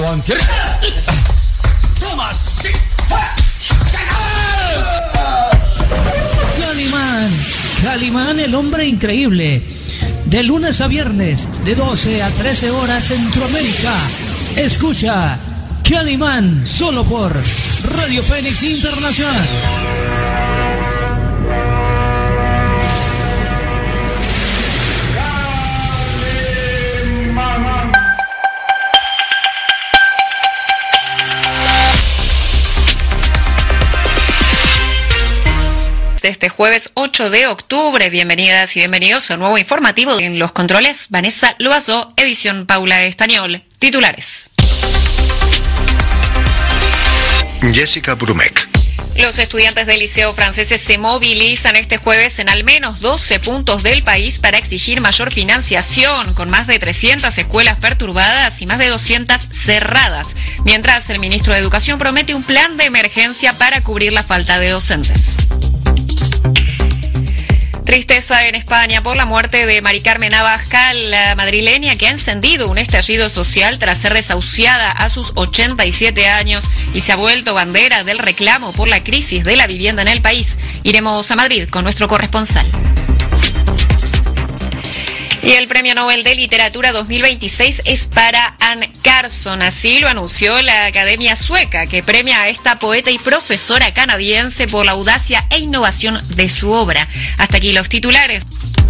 con tierra. ¡Toma! ¡Sí! Calimán, el hombre increíble. De lunes a viernes, de 12 a 13 horas Centroamérica. Escucha Calimán solo por Radio Fénix Internacional. Este jueves 8 de octubre, bienvenidas y bienvenidos a un nuevo informativo en los controles. Vanessa Loazó, edición Paula Estañol. Titulares. Jessica Brumek. Los estudiantes del Liceo Franceses se movilizan este jueves en al menos 12 puntos del país para exigir mayor financiación, con más de 300 escuelas perturbadas y más de 200 cerradas, mientras el ministro de Educación promete un plan de emergencia para cubrir la falta de docentes. Tristeza en España por la muerte de Mari Carmen Abascal, la madrileña que ha encendido un estallido social tras ser desahuciada a sus 87 años y se ha vuelto bandera del reclamo por la crisis de la vivienda en el país. Iremos a Madrid con nuestro corresponsal. Y el Premio Nobel de Literatura 2026 es para Anne Carson, así lo anunció la Academia Sueca, que premia a esta poeta y profesora canadiense por la audacia e innovación de su obra. Hasta aquí los titulares.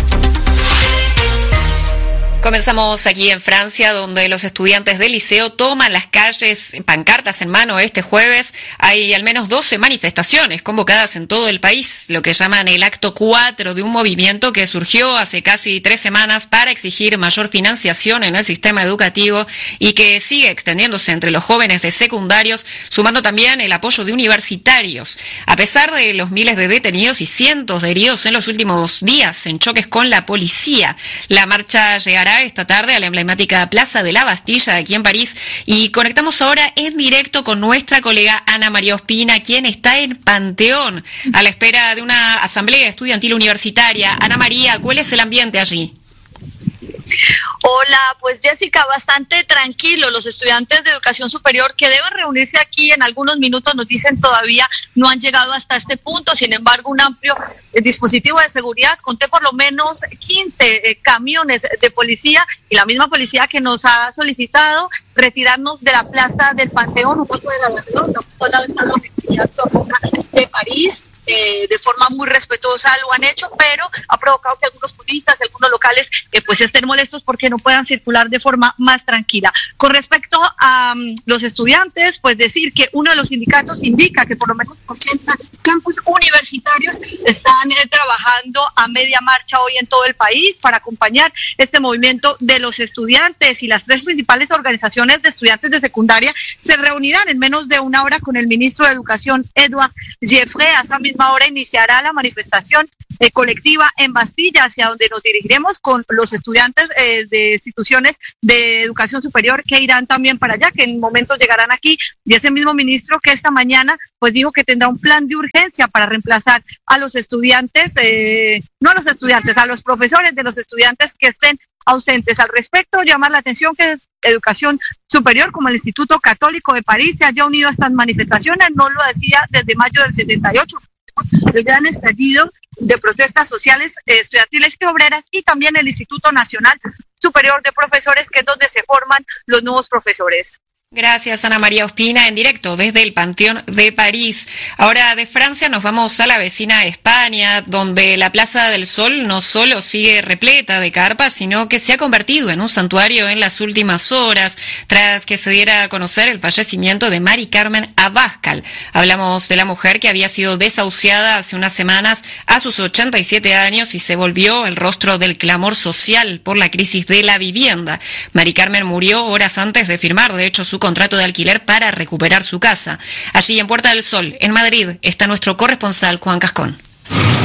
Comenzamos aquí en Francia, donde los estudiantes del liceo toman las calles, pancartas en mano este jueves. Hay al menos 12 manifestaciones convocadas en todo el país, lo que llaman el acto 4 de un movimiento que surgió hace casi 3 semanas para exigir mayor financiación en el sistema educativo y que sigue extendiéndose entre los jóvenes de secundarios, sumando también el apoyo de universitarios. A pesar de los miles de detenidos y cientos de heridos en los últimos días en choques con la policía, la marcha llegará esta tarde a la emblemática Plaza de la Bastilla aquí en París y conectamos ahora en directo con nuestra colega Ana María Ospina, quien está en Panteón a la espera de una asamblea estudiantil universitaria. Ana María, ¿cuál es el ambiente allí? Hola, pues Jessica, bastante tranquilo. Los estudiantes de educación superior que deben reunirse aquí en algunos minutos nos dicen todavía no han llegado hasta este punto. Sin embargo, un amplio dispositivo de seguridad, conté por lo menos 15 camiones de policía y la misma policía que nos ha solicitado retirarnos de la plaza del Panteón, un poco de la redonda, por un lado está la Universidad Sorbona de París. De forma muy respetuosa lo han hecho, pero ha provocado que algunos turistas, algunos locales, pues estén molestos porque no puedan circular de forma más tranquila. Con respecto a los estudiantes, pues decir que uno de los sindicatos indica que por lo menos 80 campus universitarios están trabajando a media marcha hoy en todo el país para acompañar este movimiento de los estudiantes, y las 3 principales organizaciones de estudiantes de secundaria se reunirán en menos de una hora con el ministro de Educación, Edouard Gieffre. A esa misma hora iniciará la manifestación colectiva en Bastilla, hacia donde nos dirigiremos con los estudiantes de instituciones de educación superior que irán también para allá, que en momentos llegarán aquí, y ese mismo ministro que esta mañana pues dijo que tendrá un plan de urgencia para reemplazar a los estudiantes, no a los estudiantes, a los profesores de los estudiantes que estén ausentes. Al respecto, llamar la atención que es Educación Superior, como el Instituto Católico de París, se haya unido a estas manifestaciones. No lo decía desde mayo del 78, el gran estallido de protestas sociales, estudiantiles y obreras, y también el Instituto Nacional Superior de Profesores, que es donde se forman los nuevos profesores. Gracias, Ana María Ospina, en directo desde el Panteón de París. Ahora de Francia nos vamos a la vecina España, donde la Plaza del Sol no solo sigue repleta de carpas, sino que se ha convertido en un santuario en las últimas horas, tras que se diera a conocer el fallecimiento de Mari Carmen Abascal. Hablamos de la mujer que había sido desahuciada hace unas semanas a sus 87 años y se volvió el rostro del clamor social por la crisis de la vivienda. Mari Carmen murió horas antes de firmar, de hecho, su contrato de alquiler para recuperar su casa. Allí en Puerta del Sol, en Madrid, está nuestro corresponsal Juan Cascón.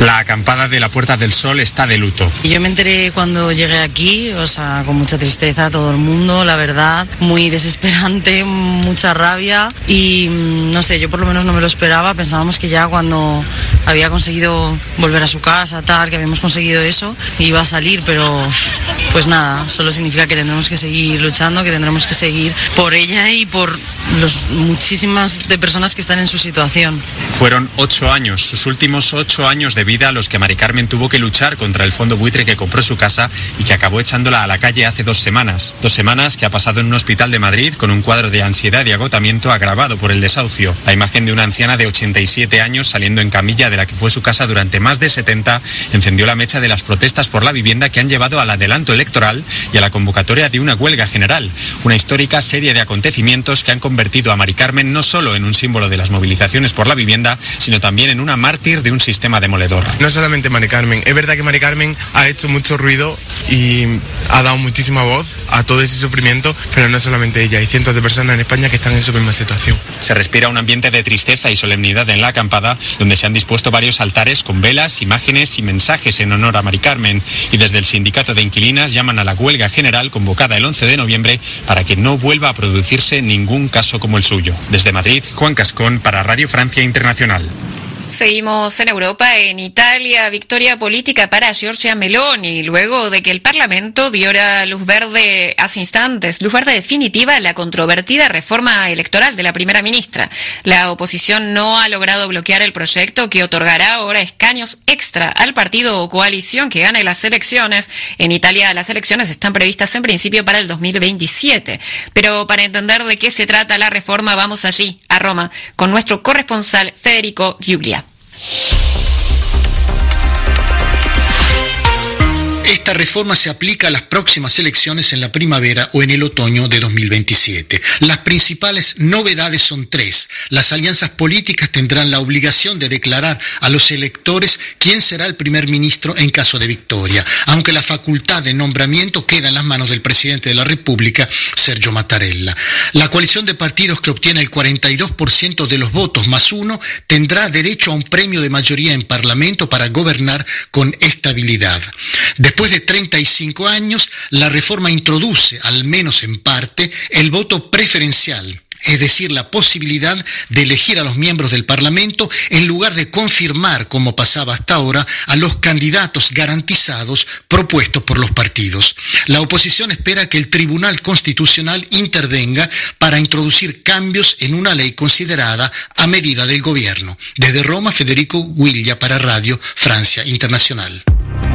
La acampada de la Puerta del Sol está de luto. Yo me enteré cuando llegué aquí, con mucha tristeza, todo el mundo, la verdad, muy desesperante, mucha rabia y no sé, yo por lo menos no me lo esperaba. Pensábamos que ya cuando había conseguido volver a su casa, que habíamos conseguido eso, iba a salir, pero pues nada, solo significa que tendremos que seguir luchando, que tendremos que seguir por ella y por muchísimas de personas que están en su situación. Fueron 8 años, sus últimos 8 años de vida, los que Mari Carmen tuvo que luchar contra el fondo buitre que compró su casa y que acabó echándola a la calle hace 2 semanas. 2 semanas que ha pasado en un hospital de Madrid con un cuadro de ansiedad y agotamiento agravado por el desahucio. La imagen de una anciana de 87 años saliendo en camilla de la que fue su casa durante más de 70 encendió la mecha de las protestas por la vivienda que han llevado al adelanto electoral y a la convocatoria de una huelga general. Una histórica serie de acontecimientos que han convertido a Mari Carmen no solo en un símbolo de las movilizaciones por la vivienda, sino también en una mártir de un sistema demoledor. No solamente Mari Carmen, es verdad que Mari Carmen ha hecho mucho ruido y ha dado muchísima voz a todo ese sufrimiento, pero no solamente ella, hay cientos de personas en España que están en su misma situación. Se respira un ambiente de tristeza y solemnidad en la acampada, donde se han dispuesto varios altares con velas, imágenes y mensajes en honor a Mari Carmen, y desde el sindicato de inquilinas llaman a la huelga general convocada el 11 de noviembre para que no vuelva a producirse ningún caso como el suyo. Desde Madrid, Juan Cascón para Radio Francia Internacional. Seguimos en Europa. En Italia, victoria política para Giorgia Meloni, luego de que el Parlamento diera luz verde hace instantes, luz verde definitiva a la controvertida reforma electoral de la primera ministra. La oposición no ha logrado bloquear el proyecto que otorgará ahora escaños extra al partido o coalición que gane las elecciones. En Italia las elecciones están previstas en principio para el 2027. Pero para entender de qué se trata la reforma, vamos allí, a Roma, con nuestro corresponsal Federico Giuglia. Esta reforma se aplica a las próximas elecciones en la primavera o en el otoño de 2027. Las principales novedades son 3. Las alianzas políticas tendrán la obligación de declarar a los electores quién será el primer ministro en caso de victoria, aunque la facultad de nombramiento queda en las manos del presidente de la República, Sergio Mattarella. La coalición de partidos que obtiene el 42% de los votos más 1 tendrá derecho a un premio de mayoría en Parlamento para gobernar con estabilidad. Después de 35 años, la reforma introduce, al menos en parte, el voto preferencial, es decir, la posibilidad de elegir a los miembros del Parlamento en lugar de confirmar, como pasaba hasta ahora, a los candidatos garantizados propuestos por los partidos. La oposición espera que el Tribunal Constitucional intervenga para introducir cambios en una ley considerada a medida del gobierno. Desde Roma, Federico Giuglia para Radio Francia Internacional.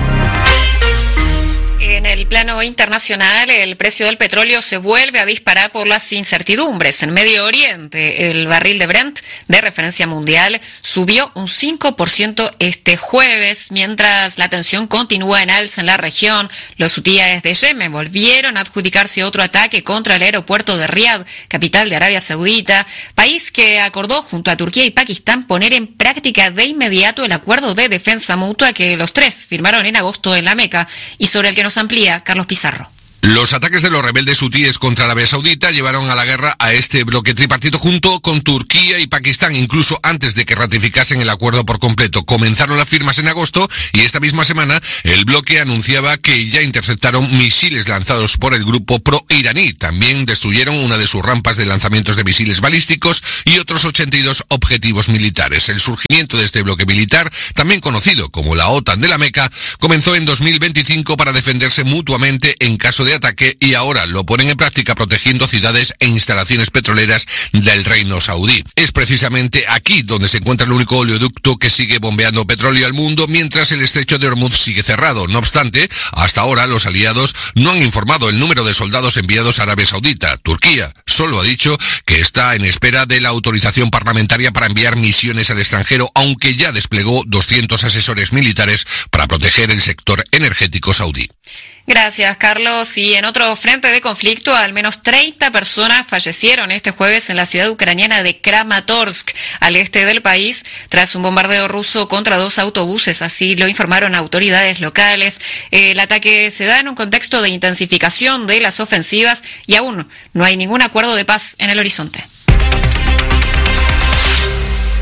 En el plano internacional, el precio del petróleo se vuelve a disparar por las incertidumbres. En Medio Oriente, el barril de Brent, de referencia mundial, subió un 5% este jueves, mientras la tensión continúa en alza en la región. Los hutíes de Yemen volvieron a adjudicarse otro ataque contra el aeropuerto de Riad, capital de Arabia Saudita, país que acordó junto a Turquía y Pakistán poner en práctica de inmediato el acuerdo de defensa mutua que los tres firmaron en agosto en la Meca y sobre el que nos amplía Carlos Pizarro. Los ataques de los rebeldes hutíes contra Arabia Saudita llevaron a la guerra a este bloque tripartito junto con Turquía y Pakistán, incluso antes de que ratificasen el acuerdo por completo. Comenzaron las firmas en agosto y esta misma semana el bloque anunciaba que ya interceptaron misiles lanzados por el grupo pro-iraní. También destruyeron una de sus rampas de lanzamientos de misiles balísticos y otros 82 objetivos militares. El surgimiento de este bloque militar, también conocido como la OTAN de la Meca, comenzó en 2025 para defenderse mutuamente en caso de ataque y ahora lo ponen en práctica protegiendo ciudades e instalaciones petroleras del reino saudí. Es precisamente aquí donde se encuentra el único oleoducto que sigue bombeando petróleo al mundo mientras el estrecho de Hormuz sigue cerrado. No obstante, hasta ahora los aliados no han informado el número de soldados enviados a Arabia Saudita. Turquía solo ha dicho que está en espera de la autorización parlamentaria para enviar misiones al extranjero, aunque ya desplegó 200 asesores militares para proteger el sector energético saudí. Gracias, Carlos. Y en otro frente de conflicto, al menos 30 personas fallecieron este jueves en la ciudad ucraniana de Kramatorsk, al este del país, tras un bombardeo ruso contra 2 autobuses. Así lo informaron autoridades locales. El ataque se da en un contexto de intensificación de las ofensivas y aún no hay ningún acuerdo de paz en el horizonte.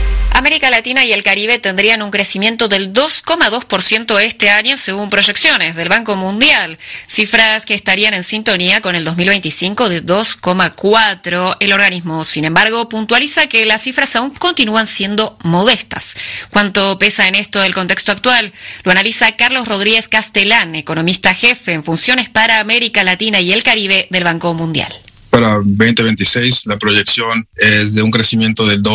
América Latina y el Caribe tendrían un crecimiento del 2,2% este año, según proyecciones del Banco Mundial, cifras que estarían en sintonía con el 2025 de 2,4%. El organismo, sin embargo, puntualiza que las cifras aún continúan siendo modestas. ¿Cuánto pesa en esto el contexto actual? Lo analiza Carlos Rodríguez Castellán, economista jefe en funciones para América Latina y el Caribe del Banco Mundial. Para 2026 la proyección es de un crecimiento del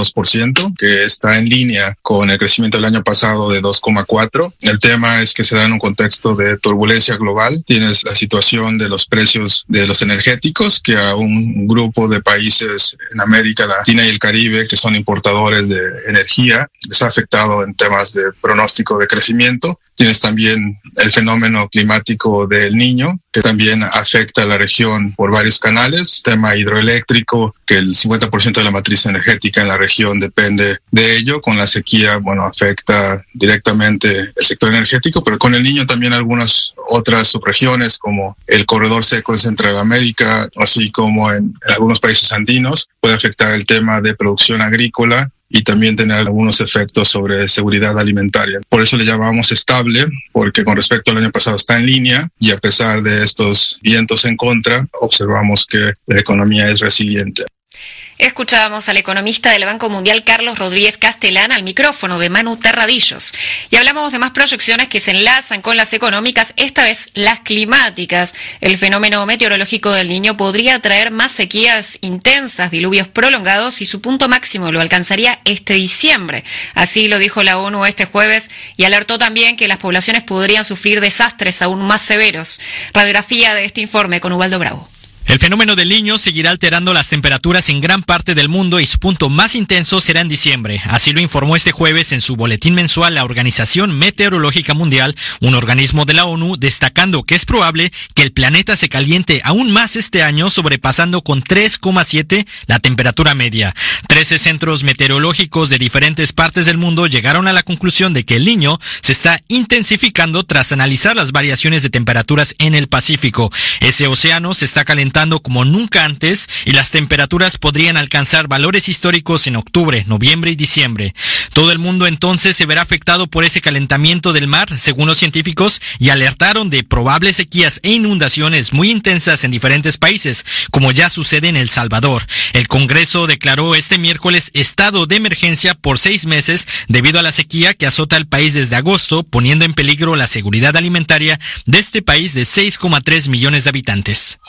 2,2%, que está en línea con el crecimiento del año pasado de 2,4%. El tema es que se da en un contexto de turbulencia global. Tienes la situación de los precios de los energéticos, que a un grupo de países en América Latina y el Caribe que son importadores de energía les ha afectado en temas de pronóstico de crecimiento. Tienes también el fenómeno climático del Niño, que también afecta a la región por varios canales. Tema hidroeléctrico, que el 50% de la matriz energética en la región depende de ello. Con la sequía, afecta directamente el sector energético, pero con el Niño también algunas otras subregiones, como el corredor seco de Centroamérica, así como en algunos países andinos, puede afectar el tema de producción agrícola y también tener algunos efectos sobre seguridad alimentaria. Por eso le llamamos estable, porque con respecto al año pasado está en línea y a pesar de estos vientos en contra, observamos que la economía es resiliente. Escuchábamos al economista del Banco Mundial Carlos Rodríguez Castellán al micrófono de Manu Terradillos. Y hablamos de más proyecciones que se enlazan con las económicas, esta vez las climáticas. El fenómeno meteorológico del Niño podría traer más sequías intensas, diluvios prolongados y su punto máximo lo alcanzaría este diciembre. Así lo dijo la ONU este jueves y alertó también que las poblaciones podrían sufrir desastres aún más severos. Radiografía de este informe con Ubaldo Bravo. El fenómeno del Niño seguirá alterando las temperaturas en gran parte del mundo y su punto más intenso será en diciembre. Así lo informó este jueves en su boletín mensual la Organización Meteorológica Mundial, un organismo de la ONU, destacando que es probable que el planeta se caliente aún más este año, sobrepasando con 3,7 la temperatura media. 13 centros meteorológicos de diferentes partes del mundo llegaron a la conclusión de que el Niño se está intensificando tras analizar las variaciones de temperaturas en el Pacífico. Ese océano se está calentando como nunca antes y las temperaturas podrían alcanzar valores históricos en octubre, noviembre y diciembre. Todo el mundo entonces se verá afectado por ese calentamiento del mar, según los científicos, y alertaron de probables sequías e inundaciones muy intensas en diferentes países, como ya sucede en El Salvador. El Congreso declaró este miércoles estado de emergencia por 6 meses debido a la sequía que azota al país desde agosto, poniendo en peligro la seguridad alimentaria de este país de 6,3 millones de habitantes.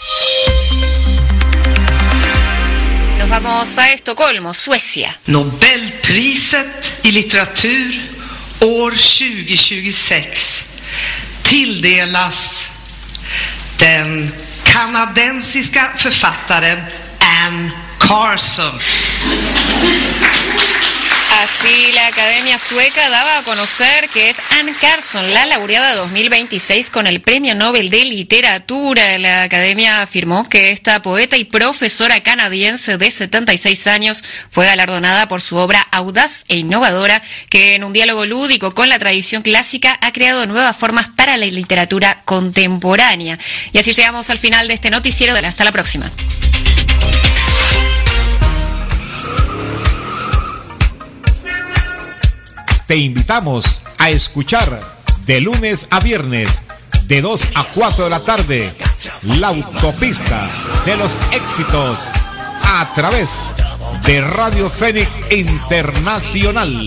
Nos vamos a Estocolmo, Suecia. Nobelpriset i litteratur år 2026 tilldelas den kanadensiska författaren Anne Carson. Así la Academia Sueca daba a conocer que es Anne Carson, la laureada 2026 con el Premio Nobel de Literatura. La Academia afirmó que esta poeta y profesora canadiense de 76 años fue galardonada por su obra audaz e innovadora, que en un diálogo lúdico con la tradición clásica ha creado nuevas formas para la literatura contemporánea. Y así llegamos al final de este noticiero. Hasta la próxima. Te invitamos a escuchar de lunes a viernes, de 2 a 4 de la tarde, La Autopista de los Éxitos, a través de Radio Fénix Internacional.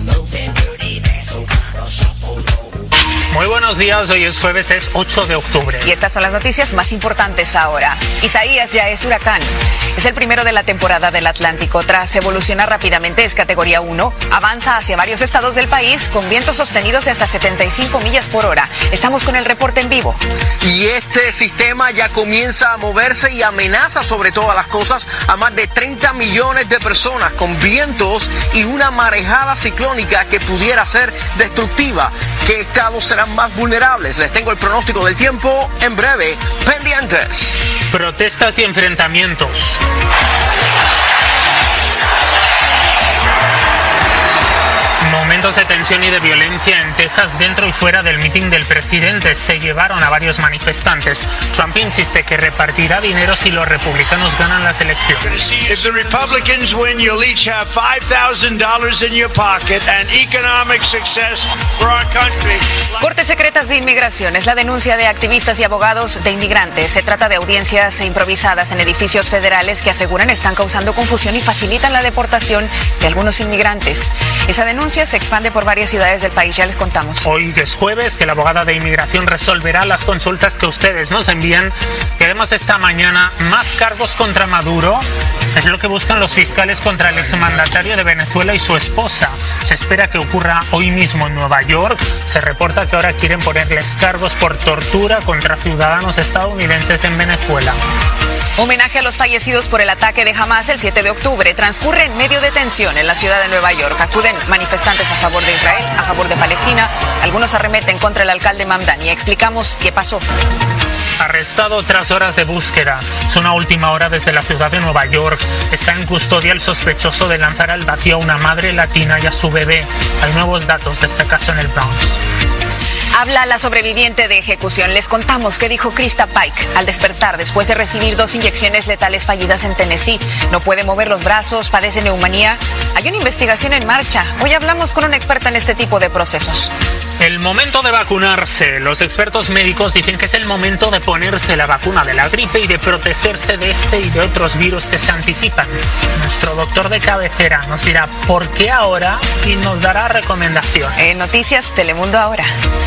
Muy buenos días, hoy es jueves, es 8 de octubre. Y estas son las noticias más importantes ahora. Isaías ya es huracán. Es el primero de la temporada del Atlántico. Tras evolucionar rápidamente, es categoría 1. Avanza hacia varios estados del país con vientos sostenidos de hasta 75 millas por hora. Estamos con el reporte en vivo. Y este sistema ya comienza a moverse y amenaza sobre todas las cosas a más de 30 millones de personas con vientos y una marejada ciclónica que pudiera ser destructiva. ¿Qué estados serán más vulnerables? Les tengo el pronóstico del tiempo en breve. Pendientes. Protestas y enfrentamientos. Momento momentos de tensión y de violencia en Texas dentro y fuera del mitin del presidente. Se llevaron a varios manifestantes. Trump insiste que repartirá dinero si los republicanos ganan las elecciones. If the Republicans win, you'll each have $5,000 in your pocket and economic success for our country. Cortes secretas de inmigración es la denuncia de activistas y abogados de inmigrantes. Se trata de audiencias improvisadas en edificios federales que aseguran están causando confusión y facilitan la deportación de algunos inmigrantes. Esa denuncia se expande por varias ciudades del país, ya les contamos. Hoy es jueves, que la abogada de inmigración resolverá las consultas que ustedes nos envían. Y además esta mañana, más cargos contra Maduro. Es lo que buscan los fiscales contra el exmandatario de Venezuela y su esposa. Se espera que ocurra hoy mismo en Nueva York. Se reporta que ahora quieren ponerles cargos por tortura contra ciudadanos estadounidenses en Venezuela. Homenaje a los fallecidos por el ataque de Hamas el 7 de octubre transcurre en medio de tensión en la ciudad de Nueva York. Acuden manifestantes a favor de Israel, a favor de Palestina. Algunos arremeten contra el alcalde Mamdani. Explicamos qué pasó. Arrestado tras horas de búsqueda. Es una última hora desde la ciudad de Nueva York. Está en custodia el sospechoso de lanzar al vacío a una madre latina y a su bebé. Hay nuevos datos de este caso en el Bronx. Habla la sobreviviente de ejecución. Les contamos qué dijo Krista Pike al despertar después de recibir 2 inyecciones letales fallidas en Tennessee. No puede mover los brazos, padece neumonía. Hay una investigación en marcha. Hoy hablamos con una experta en este tipo de procesos. El momento de vacunarse. Los expertos médicos dicen que es el momento de ponerse la vacuna de la gripe y de protegerse de este y de otros virus que se anticipan. Nuestro doctor de cabecera nos dirá por qué ahora y nos dará recomendaciones. Noticias Telemundo ahora.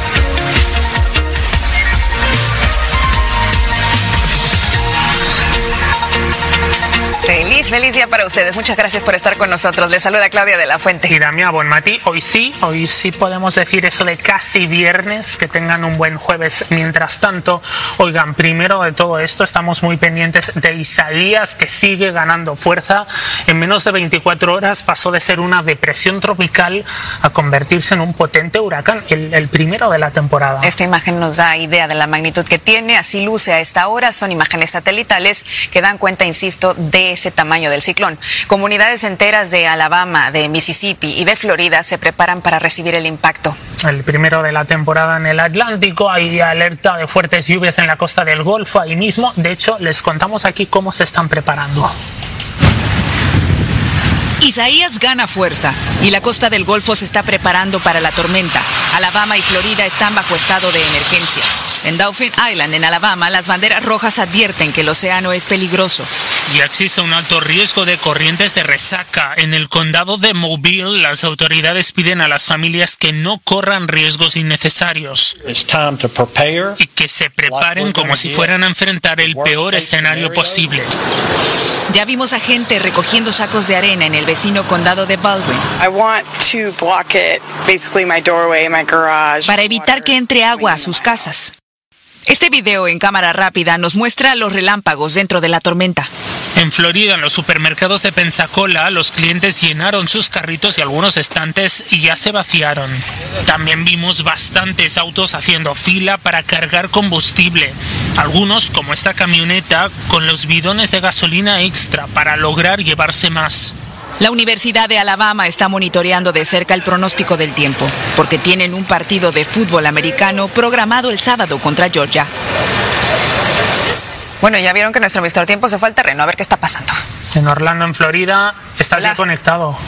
Feliz día para ustedes. Muchas gracias por estar con nosotros. Les saluda Claudia de la Fuente. Y Damián Bonmatí. Hoy sí podemos decir eso de casi viernes. Que tengan un buen jueves. Mientras tanto, oigan, primero de todo esto, estamos muy pendientes de Isaías, que sigue ganando fuerza. En menos de 24 horas pasó de ser una depresión tropical a convertirse en un potente huracán, el primero de la temporada. Esta imagen nos da idea de la magnitud que tiene. Así luce a esta hora. Son imágenes satelitales que dan cuenta, insisto, de ese tamaño del ciclón. Comunidades enteras de Alabama, de Mississippi y de Florida se preparan para recibir el impacto. El primero de la temporada en el Atlántico. Hay alerta de fuertes lluvias en la costa del Golfo ahí mismo. De hecho, les contamos aquí cómo se están preparando. Isaías gana fuerza y la costa del Golfo se está preparando para la tormenta. Alabama y Florida están bajo estado de emergencia. En Dauphin Island, en Alabama, las banderas rojas advierten que el océano es peligroso. Y existe un alto riesgo de corrientes de resaca. En el condado de Mobile, las autoridades piden a las familias que no corran riesgos innecesarios y que se preparen como si fueran a enfrentar el peor escenario posible. Ya vimos a gente recogiendo sacos de arena en el vecino condado de Baldwin. Para evitar que entre agua a sus casas. Este video en cámara rápida nos muestra los relámpagos dentro de la tormenta. En Florida, en los supermercados de Pensacola, los clientes llenaron sus carritos y algunos estantes ya se vaciaron. También vimos bastantes autos haciendo fila para cargar combustible. Algunos, como esta camioneta, con los bidones de gasolina extra para lograr llevarse más. La Universidad de Alabama está monitoreando de cerca el pronóstico del tiempo, porque tienen un partido de fútbol americano programado el sábado contra Georgia. Bueno, ya vieron que nuestro Mr. Tiempo se fue al terreno, a ver qué está pasando. En Orlando, en Florida, estás ya conectado.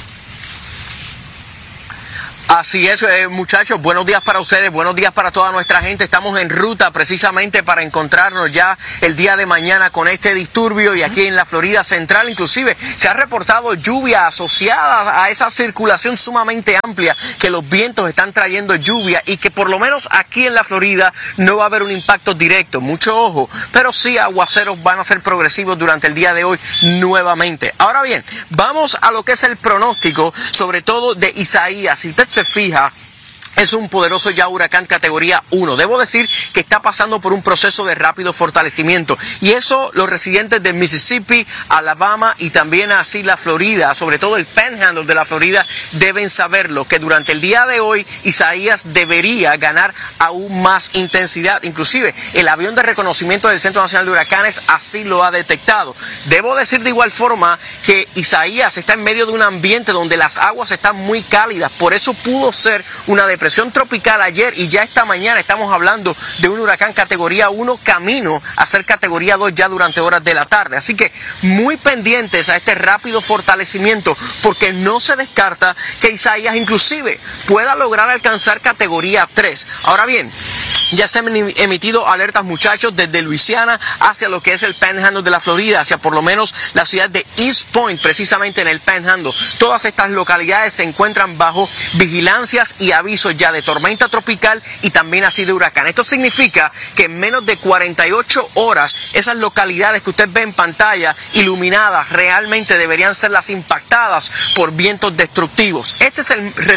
Así es, muchachos, buenos días para ustedes, buenos días para toda nuestra gente. Estamos en ruta precisamente para encontrarnos ya el día de mañana con este disturbio y aquí en la Florida Central inclusive se ha reportado lluvia asociada a esa circulación sumamente amplia que los vientos están trayendo lluvia y que por lo menos aquí en la Florida no va a haber un impacto directo, mucho ojo, pero sí aguaceros van a ser progresivos durante el día de hoy nuevamente. Ahora bien, vamos a lo que es el pronóstico, sobre todo de Isaías. Si usted se fija, es un poderoso ya huracán categoría 1. Debo decir que está pasando por un proceso de rápido fortalecimiento y eso los residentes de Mississippi, Alabama y también así la Florida, sobre todo el Panhandle de la Florida, deben saberlo, que durante el día de hoy Isaías debería ganar aún más intensidad. Inclusive el avión de reconocimiento del Centro Nacional de Huracanes así lo ha detectado. Debo decir de igual forma que Isaías está en medio de un ambiente donde las aguas están muy cálidas, por eso pudo ser una depresión tropical ayer y ya esta mañana estamos hablando de un huracán categoría 1 camino a ser categoría 2 ya durante horas de la tarde. Así que muy pendientes a este rápido fortalecimiento porque no se descarta que Isaías inclusive pueda lograr alcanzar categoría 3. Ahora bien, ya se han emitido alertas, muchachos, desde Luisiana hacia lo que es el Panhandle de la Florida, hacia por lo menos la ciudad de East Point, precisamente en el Panhandle. Todas estas localidades se encuentran bajo vigilancias y avisos ya de tormenta tropical y también así de huracán. Esto significa que en menos de 48 horas esas localidades que usted ve en pantalla iluminadas realmente deberían ser las impactadas por vientos destructivos. Este es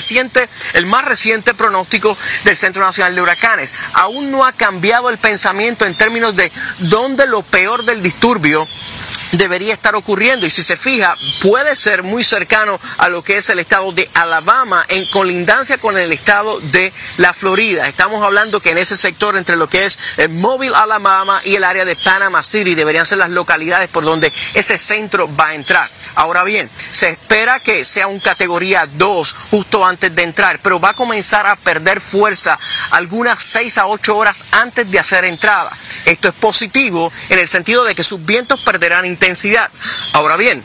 el más reciente pronóstico del Centro Nacional de Huracanes. Aún no ha cambiado el pensamiento en términos de dónde lo peor del disturbio debería estar ocurriendo, y si se fija puede ser muy cercano a lo que es el estado de Alabama, en colindancia con el estado de la Florida. Estamos hablando que en ese sector entre lo que es Mobile, Alabama y el área de Panama City deberían ser las localidades por donde ese centro va a entrar. Ahora bien, se espera que sea un categoría 2 justo antes de entrar, pero va a comenzar a perder fuerza algunas 6 a 8 horas antes de hacer entrada. Esto es positivo en el sentido de que sus vientos perderán intensidad. Ahora bien,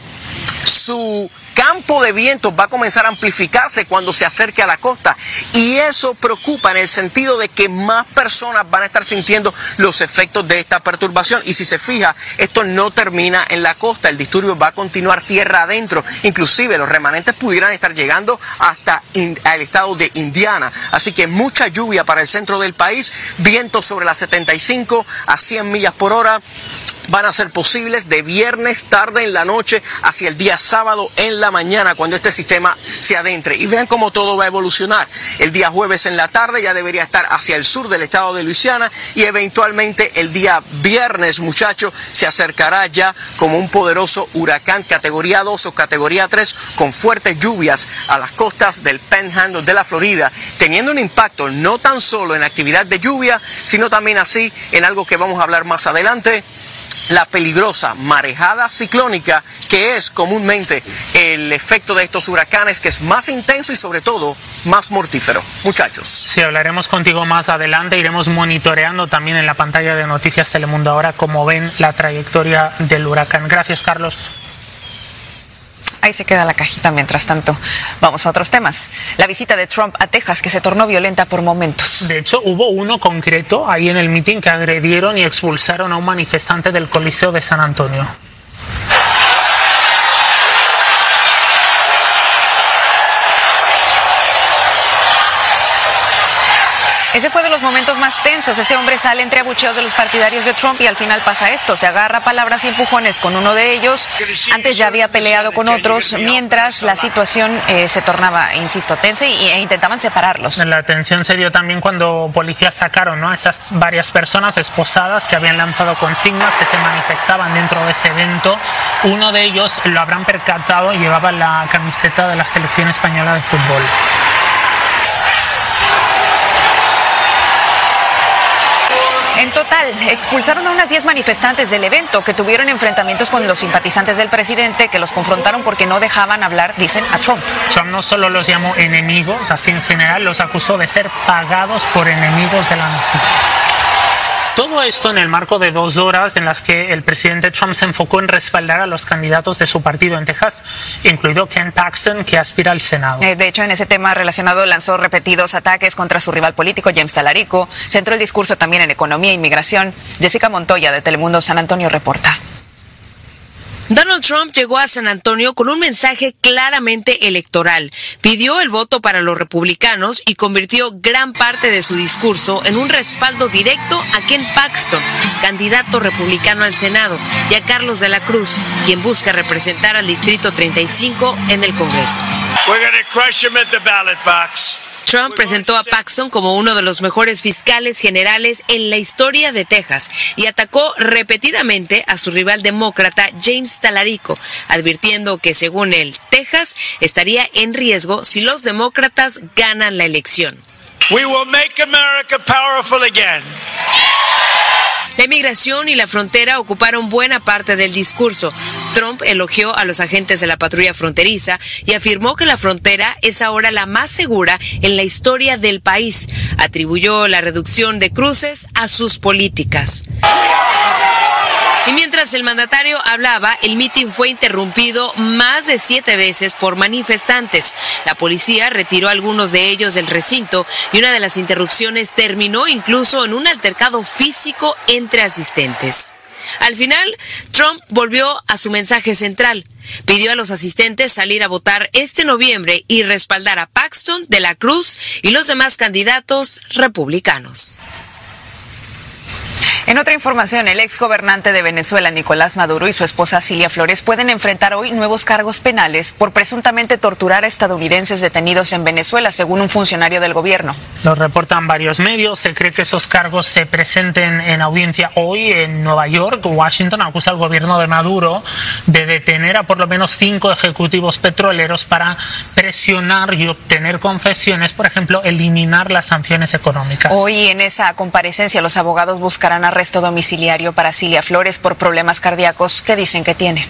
su campo de vientos va a comenzar a amplificarse cuando se acerque a la costa y eso preocupa en el sentido de que más personas van a estar sintiendo los efectos de esta perturbación. Y si se fija, esto no termina en la costa, el disturbio va a continuar tierra adentro, inclusive los remanentes pudieran estar llegando hasta el estado de Indiana. Así que mucha lluvia para el centro del país, vientos sobre las 75 a 100 millas por hora van a ser posibles de viernes tarde en la noche hacia el día sábado en la mañana cuando este sistema se adentre. Y vean cómo todo va a evolucionar. El día jueves en la tarde ya debería estar hacia el sur del estado de Luisiana y eventualmente el día viernes, muchachos, se acercará ya como un poderoso huracán categoría 2 o categoría 3 con fuertes lluvias a las costas del Panhandle de la Florida, teniendo un impacto no tan solo en actividad de lluvia, sino también así en algo que vamos a hablar más adelante, la peligrosa marejada ciclónica, que es comúnmente el efecto de estos huracanes, que es más intenso y sobre todo más mortífero. Muchachos. Sí, hablaremos contigo más adelante, iremos monitoreando también en la pantalla de Noticias Telemundo ahora cómo ven la trayectoria del huracán. Gracias, Carlos. Ahí se queda la cajita. Mientras tanto, vamos a otros temas. La visita de Trump a Texas, que se tornó violenta por momentos. De hecho, hubo uno concreto ahí en el mitin que agredieron y expulsaron a un manifestante del Coliseo de San Antonio. Ese fue de los momentos más tensos. Ese hombre sale entre abucheos de los partidarios de Trump y al final pasa esto. Se agarra a palabras y empujones con uno de ellos. Antes ya había peleado con otros, mientras la situación se tornaba, insisto, tensa e intentaban separarlos. La tensión se dio también cuando policías sacaron, ¿no?, a esas varias personas esposadas que habían lanzado consignas, que se manifestaban dentro de este evento. Uno de ellos, lo habrán percatado, llevaba la camiseta de la selección española de fútbol. En total, expulsaron a unas 10 manifestantes del evento que tuvieron enfrentamientos con los simpatizantes del presidente, que los confrontaron porque no dejaban hablar, dicen, a Trump. Trump no solo los llamó enemigos, así en general los acusó de ser pagados por enemigos de la nación. Todo esto en el marco de 2 horas en las que el presidente Trump se enfocó en respaldar a los candidatos de su partido en Texas, incluido Ken Paxton, que aspira al Senado. De hecho, en ese tema relacionado lanzó repetidos ataques contra su rival político, James Talarico. Centró el discurso también en economía e inmigración. Jessica Montoya, de Telemundo San Antonio, reporta. Donald Trump llegó a San Antonio con un mensaje claramente electoral. Pidió el voto para los republicanos y convirtió gran parte de su discurso en un respaldo directo a Ken Paxton, candidato republicano al Senado, y a Carlos de la Cruz, quien busca representar al Distrito 35 en el Congreso. We're going to crush him at the ballot box. Trump presentó a Paxton como uno de los mejores fiscales generales en la historia de Texas y atacó repetidamente a su rival demócrata James Talarico, advirtiendo que según él, Texas estaría en riesgo si los demócratas ganan la elección. We will make America powerful again. La inmigración y la frontera ocuparon buena parte del discurso. Trump elogió a los agentes de la patrulla fronteriza y afirmó que la frontera es ahora la más segura en la historia del país. Atribuyó la reducción de cruces a sus políticas. Y mientras el mandatario hablaba, el mitin fue interrumpido más de 7 veces por manifestantes. La policía retiró a algunos de ellos del recinto y una de las interrupciones terminó incluso en un altercado físico entre asistentes. Al final, Trump volvió a su mensaje central. Pidió a los asistentes salir a votar este noviembre y respaldar a Paxton, De la Cruz y los demás candidatos republicanos. En otra información, el exgobernante de Venezuela, Nicolás Maduro, y su esposa Cilia Flores pueden enfrentar hoy nuevos cargos penales por presuntamente torturar a estadounidenses detenidos en Venezuela, según un funcionario del gobierno. Lo reportan varios medios. Se cree que esos cargos se presenten en audiencia hoy en Nueva York. Washington acusa al gobierno de Maduro de detener a por lo menos 5 ejecutivos petroleros para presionar y obtener confesiones, por ejemplo, eliminar las sanciones económicas. Hoy en esa comparecencia los abogados buscarán arresto domiciliario para Cilia Flores por problemas cardíacos que dicen que tiene.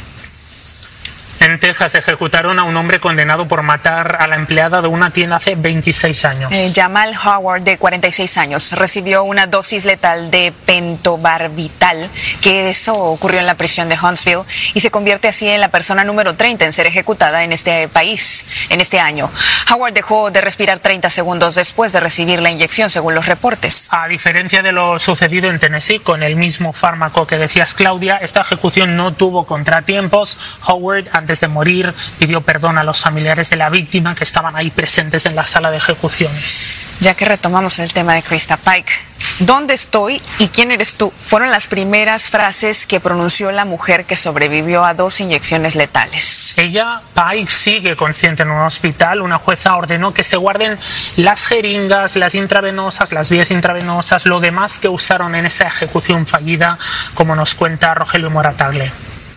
En Texas ejecutaron a un hombre condenado por matar a la empleada de una tienda hace 26 años. Jamal Howard, de 46 años, recibió una dosis letal de pentobarbital, que eso ocurrió en la prisión de Huntsville, y se convierte así en la persona número 30 en ser ejecutada en este país en este año. Howard dejó de respirar 30 segundos después de recibir la inyección, según los reportes. A diferencia de lo sucedido en Tennessee, con el mismo fármaco que decías, Claudia, esta ejecución no tuvo contratiempos. Howard, antes de morir, pidió perdón a los familiares de la víctima que estaban ahí presentes en la sala de ejecuciones. Ya que retomamos el tema de Krista Pike, ¿dónde estoy y quién eres tú? Fueron las primeras frases que pronunció la mujer que sobrevivió a 2 inyecciones letales. Ella, Pike, sigue consciente en un hospital. Una jueza ordenó que se guarden las jeringas, las intravenosas, las vías intravenosas, lo demás que usaron en esa ejecución fallida, como nos cuenta Rogelio Moratagle.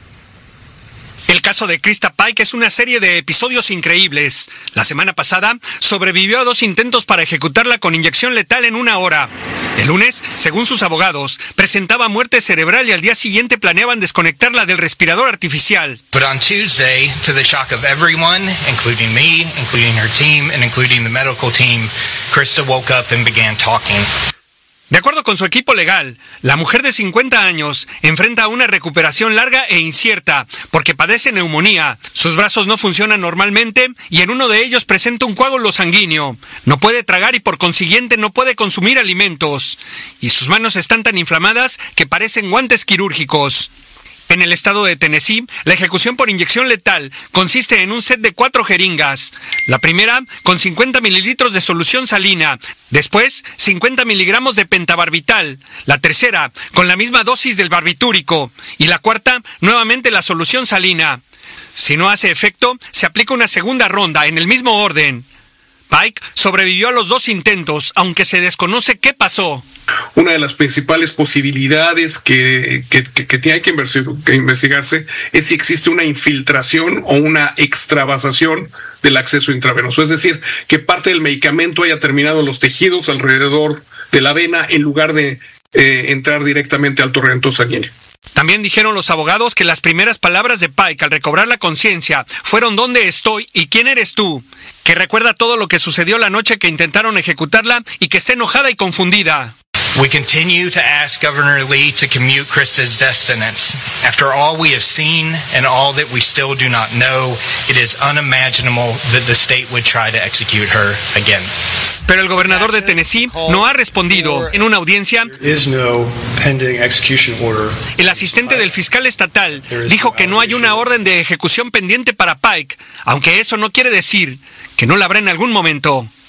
El caso de Krista Pike es una serie de episodios increíbles. La semana pasada sobrevivió a 2 intentos para ejecutarla con inyección letal en 1 hora. El lunes, según sus abogados, presentaba muerte cerebral y al día siguiente planeaban desconectarla del respirador artificial. But on Tuesday, to the shock of everyone, including me, including her team, and including the medical team, Krista woke up and began talking. De acuerdo con su equipo legal, la mujer de 50 años enfrenta una recuperación larga e incierta porque padece neumonía. Sus brazos no funcionan normalmente y en uno de ellos presenta un coágulo sanguíneo. No puede tragar y por consiguiente no puede consumir alimentos. Y sus manos están tan inflamadas que parecen guantes quirúrgicos. En el estado de Tennessee, la ejecución por inyección letal consiste en un set de 4 jeringas. La primera con 50 mililitros de solución salina, después 50 miligramos de pentabarbital, la tercera con la misma dosis del barbitúrico y la cuarta nuevamente la solución salina. Si no hace efecto, se aplica una segunda ronda en el mismo orden. Pike sobrevivió a los 2 intentos, aunque se desconoce qué pasó. Una de las principales posibilidades que tiene que investigarse es si existe una infiltración o una extravasación del acceso intravenoso. Es decir, que parte del medicamento haya terminado en los tejidos alrededor de la vena en lugar de entrar directamente al torrente sanguíneo. También dijeron los abogados que las primeras palabras de Pike al recobrar la conciencia fueron ¿dónde estoy y quién eres tú? Que recuerda todo lo que sucedió la noche que intentaron ejecutarla y que está enojada y confundida. We continue to ask Governor Lee to commute Krista's death sentence. After all we have seen and all that we still do not know, it is unimaginable that the state would try to execute her again. Pero el gobernador de Tennessee no ha respondido. En una audiencia, el asistente del fiscal estatal dijo que no hay una orden de ejecución pendiente para Pike, aunque eso no quiere decir que no la habrá en algún momento.